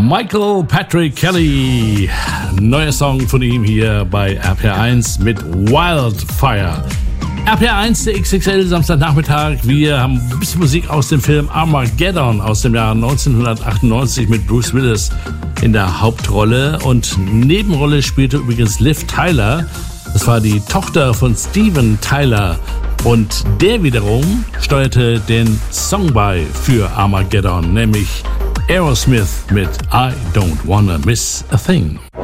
Michael Patrick Kelly, neuer Song von ihm hier bei RPR1 mit Wildfire. RPR1, der XXL Samstagnachmittag. Wir haben ein bisschen Musik aus dem Film Armageddon aus dem Jahr 1998 mit Bruce Willis in der Hauptrolle. Und Nebenrolle spielte übrigens Liv Tyler. Das war die Tochter von Steven Tyler. Und der wiederum steuerte den Song bei für Armageddon, nämlich Aerosmith mit I Don't Wanna Miss a Thing.